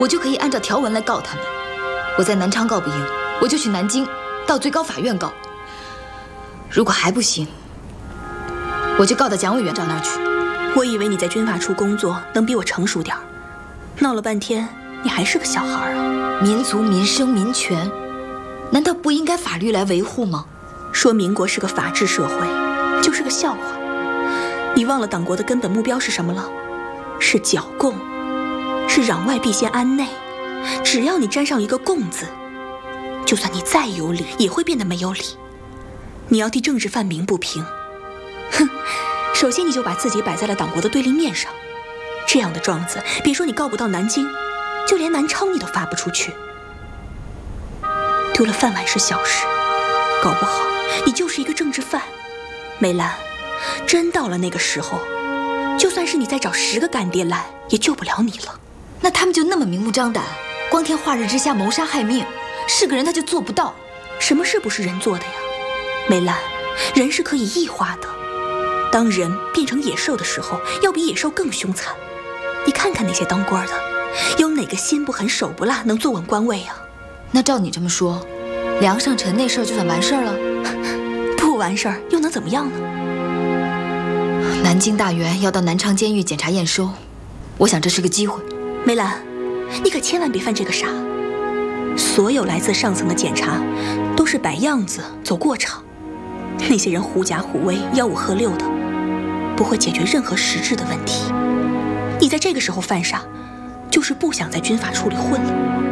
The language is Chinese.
我就可以按照条文来告他们。我在南昌告不赢，我就去南京，到最高法院告。如果还不行，我就告到蒋委员长那儿去。 我以为你在军法处工作能比我成熟点儿，闹了半天你还是个小孩啊！ 民族、民生、民权，难道不应该法律来维护吗？ 说民国是个法治社会，就是个笑话。你忘了党国的根本目标是什么了？是剿共，是攘外必先安内。只要你沾上一个共字，就算你再有理，也会变得没有理。你要替政治犯鸣不平，哼！首先你就把自己摆在了党国的对立面上，这样的状子，别说你告不到南京，就连南昌你都发不出去。丢了饭碗是小事，搞不好你就是一个政治犯。梅兰，真到了那个时候，就算是你再找10个干爹来，也救不了你了。 那他们就那么明目张胆，光天化日之下谋杀害命，是个人他就做不到。 什么事不是人做的呀？梅兰，人是可以异化的。当人变成野兽的时候，要比野兽更凶残。你看看那些当官的，有哪个心不狠手不辣能坐稳官位啊？ 那照你这么说，梁尚臣那事儿就算完事儿了？ 不完事儿又能怎么样呢？ 南京大员要到南昌监狱检查验收，我想这是个机会。 梅兰，你可千万别犯这个傻。所有来自上层的检查，都是摆样子走过场。那些人狐假虎威、吆五喝六的，不会解决任何实质的问题。你在这个时候犯傻，就是不想在军法处里混了。